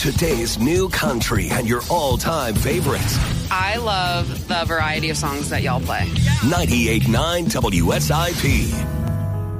Today's new country and your all-time favorites. I love the variety of songs that y'all play. 98.9 WSIP.